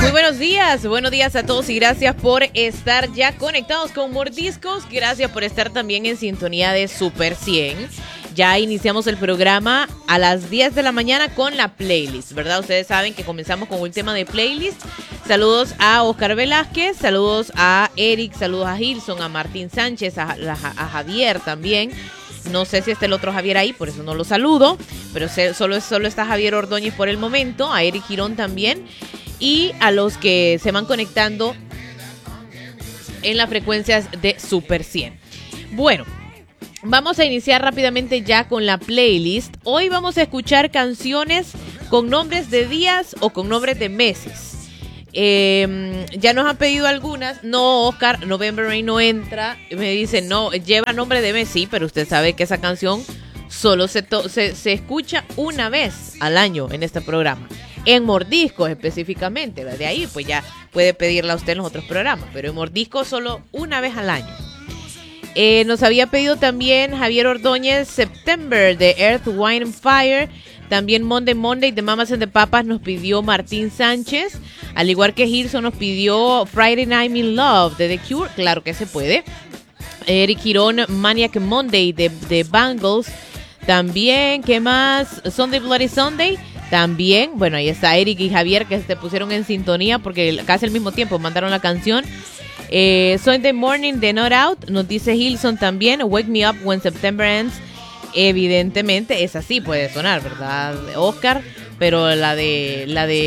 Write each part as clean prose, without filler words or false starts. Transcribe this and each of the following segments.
Muy buenos días a todos y gracias por estar ya conectados con Mordiscos, gracias por estar también en sintonía de Super 100. Ya iniciamos el programa a las 10 de la mañana con la playlist, ¿verdad? Ustedes saben que comenzamos con un tema de playlist. Saludos a Oscar Velázquez, saludos a Eric, saludos a Gilson, a Martín Sánchez, a Javier también. No sé si está el otro Javier ahí, por eso no lo saludo, pero solo está Javier Ordóñez por el momento, a Eric Girón también, y a los que se van conectando en las frecuencias de Super 100. Bueno, vamos a iniciar rápidamente ya con la playlist. Hoy vamos a escuchar canciones con nombres de días o con nombres de meses. Ya nos han pedido algunas. No, Oscar, November Rain no entra. Me dicen, no, lleva nombre de mes. Sí, pero usted sabe que esa canción solo se escucha una vez al año en este programa. En Mordiscos específicamente. De ahí pues ya puede pedirla usted en los otros programas. Pero en Mordiscos solo una vez al año. Nos había pedido también Javier Ordóñez September de Earth, Wine and Fire. También Monday de Mamas and the Papas nos pidió Martín Sánchez. Al igual que Gilson nos pidió Friday Night in Love de The Cure. Claro que se puede. Eric Girón, Maniac Monday de Bangles. También, ¿qué más? Sunday Bloody Sunday. También, bueno, ahí está Eric y Javier que se pusieron en sintonía porque casi al mismo tiempo mandaron la canción. Sunday Morning de Not Out, nos dice Gilson también. Wake Me Up When September Ends. Evidentemente, esa sí puede sonar, ¿verdad, Oscar? Pero la de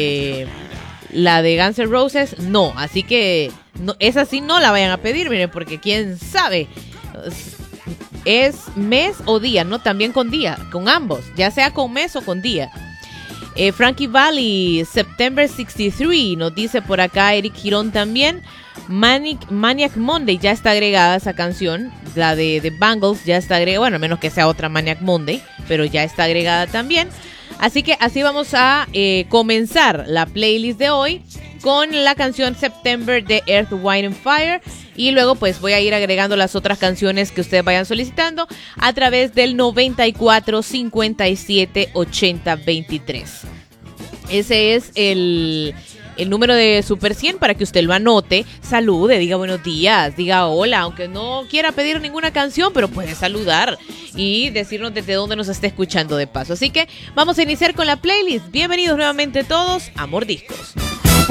Guns N' Roses, no. Así que no, esa sí no la vayan a pedir, miren, porque quién sabe. Es mes o día, ¿no? También con día, con ambos, ya sea con mes o con día. Frankie Valli, September 63, nos dice por acá Eric Girón también. Maniac Monday, ya está agregada esa canción, la de Bangles ya está agregada, bueno, a menos que sea otra Maniac Monday, pero ya está agregada también. Así que así vamos a comenzar la playlist de hoy con la canción September de Earth, Wine and Fire. Y luego pues voy a ir agregando las otras canciones que ustedes vayan solicitando a través del 94 57 80 23. Ese es el número de Super 100 para que usted lo anote, salude, diga buenos días, diga hola, aunque no quiera pedir ninguna canción, pero puede saludar y decirnos desde dónde nos está escuchando de paso. Así que vamos a iniciar con la playlist. Bienvenidos nuevamente todos a Mordiscos.